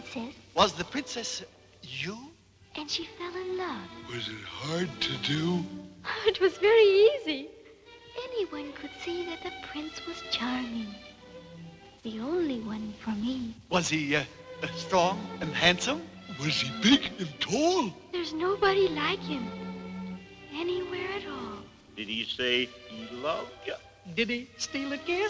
princess. Was the princess you? And she fell in love. Was it hard to do? It was very easy. Anyone could see that the prince was charming. The only one for me. Was he strong and handsome? Was he big and tall? There's nobody like him. Anywhere at all. Did he say he loved you? Did he steal a kiss?